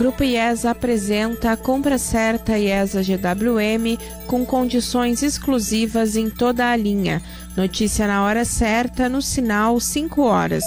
Grupo IESA apresenta a compra certa IESA GWM com condições exclusivas em toda a linha. Notícia na hora certa, no sinal 5 horas.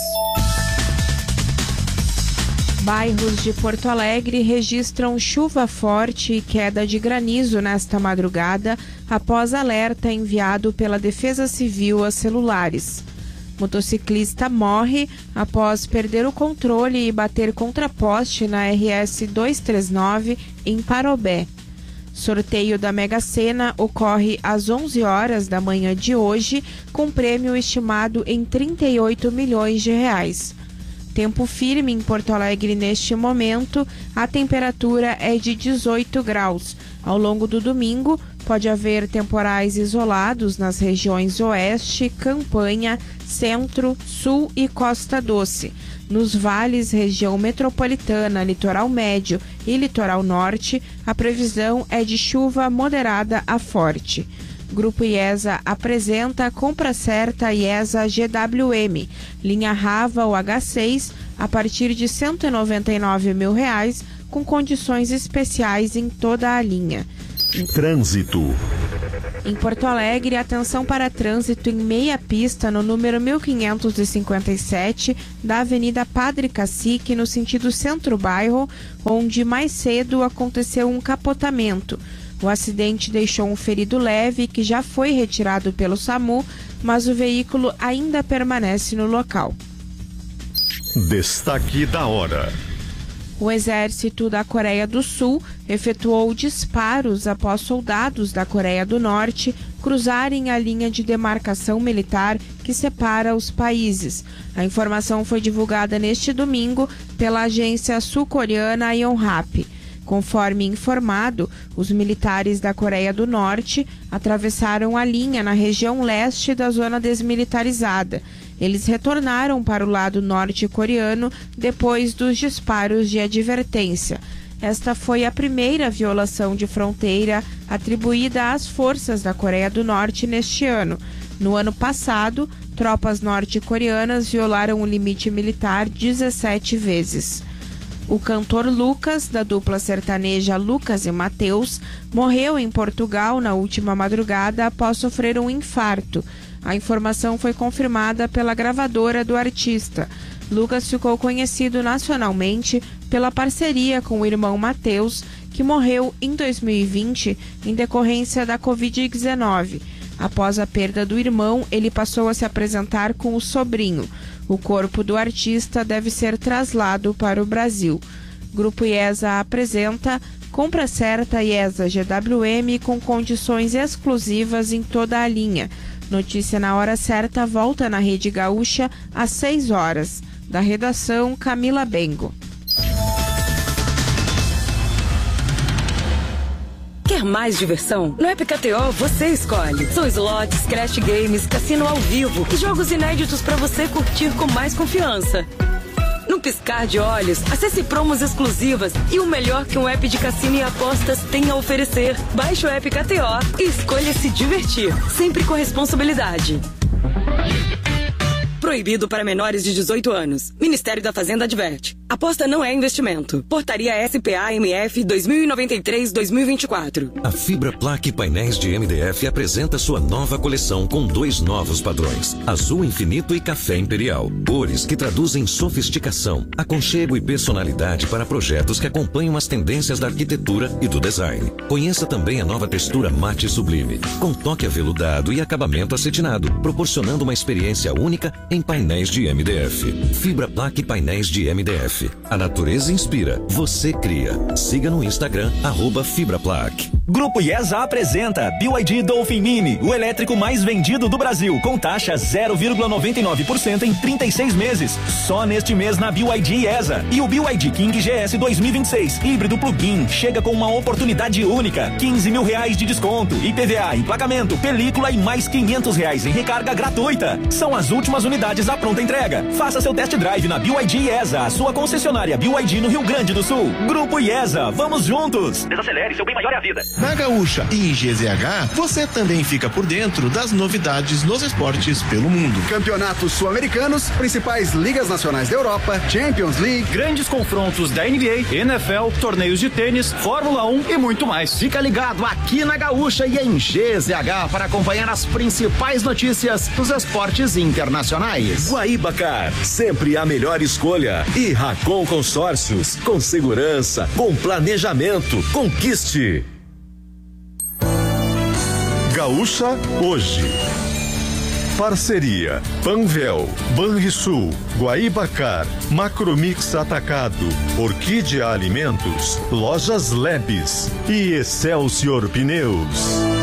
Bairros de Porto Alegre registram chuva forte e queda de granizo nesta madrugada após alerta enviado pela Defesa Civil a celulares. Motociclista morre após perder o controle e bater contra poste na RS 239 em Parobé. Sorteio da Mega Sena ocorre às 11 horas da manhã de hoje, com prêmio estimado em 38 milhões de reais. Tempo firme em Porto Alegre neste momento, a temperatura é de 18 graus. Ao longo do domingo, pode haver temporais isolados nas regiões Oeste, Campanha, Centro, Sul e Costa Doce. Nos vales, região metropolitana, litoral médio e litoral norte, a previsão é de chuva moderada a forte. Grupo IESA apresenta a compra certa IESA GWM, linha Rava ou H6, a partir de R$ 199 mil, com condições especiais em toda a linha. Trânsito. Em Porto Alegre, atenção para trânsito em meia pista no número 1557 da Avenida Padre Cacique, no sentido centro-bairro, onde mais cedo aconteceu um capotamento. O acidente deixou um ferido leve que já foi retirado pelo SAMU, mas o veículo ainda permanece no local. Destaque da hora. O exército da Coreia do Sul efetuou disparos após soldados da Coreia do Norte cruzarem a linha de demarcação militar que separa os países. A informação foi divulgada neste domingo pela agência sul-coreana Yonhap. Conforme informado, os militares da Coreia do Norte atravessaram a linha na região leste da zona desmilitarizada. Eles retornaram para o lado norte-coreano depois dos disparos de advertência. Esta foi a primeira violação de fronteira atribuída às forças da Coreia do Norte neste ano. No ano passado, tropas norte-coreanas violaram o limite militar 17 vezes. O cantor Lucas, da dupla sertaneja Lucas e Mateus, morreu em Portugal na última madrugada após sofrer um infarto. A informação foi confirmada pela gravadora do artista. Lucas ficou conhecido nacionalmente pela parceria com o irmão Mateus, que morreu em 2020 em decorrência da Covid-19. Após a perda do irmão, ele passou a se apresentar com o sobrinho. O corpo do artista deve ser trasladado para o Brasil. Grupo IESA apresenta compra certa IESA GWM com condições exclusivas em toda a linha. Notícia na hora certa volta na Rede Gaúcha às 6 horas. Da redação, Camila Bengo. Quer mais diversão? No App KTO você escolhe. São slots, crash games, cassino ao vivo e jogos inéditos para você curtir com mais confiança. No piscar de olhos, acesse promos exclusivas e o melhor que um app de cassino e apostas tem a oferecer. Baixe o App KTO e escolha se divertir, sempre com responsabilidade. Proibido para menores de 18 anos. Ministério da Fazenda adverte. Aposta não é investimento. Portaria SPA-MF 2093-2024. A Fibra Plaque Painéis de MDF apresenta sua nova coleção com 2 novos padrões: azul infinito e café imperial. Cores que traduzem sofisticação, aconchego e personalidade para projetos que acompanham as tendências da arquitetura e do design. Conheça também a nova textura mate sublime, com toque aveludado e acabamento acetinado, proporcionando uma experiência única em painéis de MDF. Fibra Plaque Painéis de MDF. A natureza inspira, você cria. Siga no Instagram, @FibraPlaque. Grupo IESA apresenta BYD Dolphin Mini, o elétrico mais vendido do Brasil, com taxa 0,99% em 36 meses. Só neste mês na BYD IESA. E o BYD King GS 2026, híbrido plug-in, chega com uma oportunidade única: R$15 mil de desconto, IPVA, emplacamento, película e mais R$500 em recarga gratuita. São as últimas unidades à pronta entrega. Faça seu test drive na BYD IESA, a sua concessionária BYD no Rio Grande do Sul. Grupo IESA, vamos juntos! Desacelere, seu bem maior é a vida. Na Gaúcha e em GZH, você também fica por dentro das novidades nos esportes pelo mundo. Campeonatos sul-americanos, principais ligas nacionais da Europa, Champions League, grandes confrontos da NBA, NFL, torneios de tênis, Fórmula 1 e muito mais. Fica ligado aqui na Gaúcha e em GZH para acompanhar as principais notícias dos esportes internacionais. Guaíbacar, sempre a melhor escolha. E Racon Consórcios, com segurança, com planejamento. Conquiste. Gaúcha hoje. Parceria Panvel, Banrisul, Guaíbacar, Macromix Atacado, Orquídea Alimentos, Lojas Lebes e Excelsior Pneus.